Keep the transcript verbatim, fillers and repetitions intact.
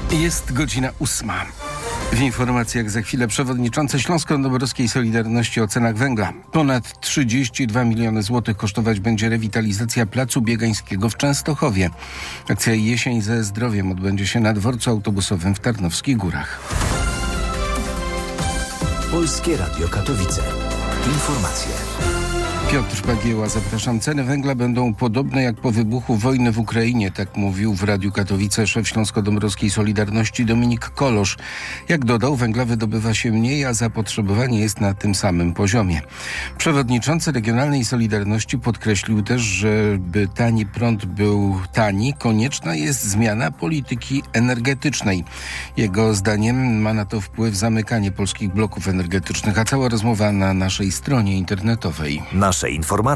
Jest godzina ósma. W informacjach za chwilę przewodniczący Śląsko-Dąbrowskiej Solidarności o cenach węgla. Ponad trzydzieści dwa miliony złotych kosztować będzie rewitalizacja Placu Biegańskiego w Częstochowie. Akcja Jesień ze zdrowiem odbędzie się na dworcu autobusowym w Tarnowskich Górach. Polskie Radio Katowice. Informacje. Piotr Bagieła, zapraszam. Ceny węgla będą podobne jak po wybuchu wojny w Ukrainie, tak mówił w Radiu Katowice szef Śląsko-Dąbrowskiej Solidarności Dominik Kolosz. Jak dodał, węgla wydobywa się mniej, a zapotrzebowanie jest na tym samym poziomie. Przewodniczący Regionalnej Solidarności podkreślił też, że by tani prąd był tani, konieczna jest zmiana polityki energetycznej. Jego zdaniem ma na to wpływ zamykanie polskich bloków energetycznych, a cała rozmowa na naszej stronie internetowej. Nasze informacje